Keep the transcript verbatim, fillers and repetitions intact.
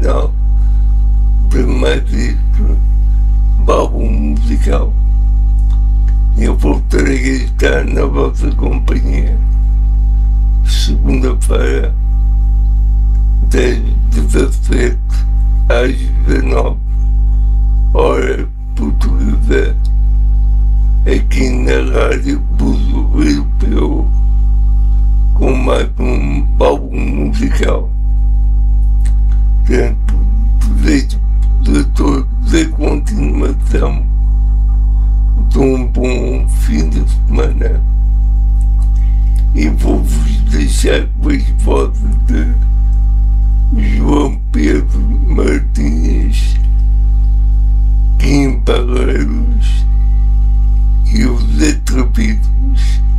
final de mais este álbum musical. Eu voltarei a estar na vossa companhia segunda-feira, das dezassete às dezenove, hora portuguesa, aqui na Rádio Buzo Europeu, com mais um álbum musical. Portanto, desejo a todos a continuação de um bom fim de semana e vou-vos deixar com as vozes de João Pedro Martins, Kim Barreira.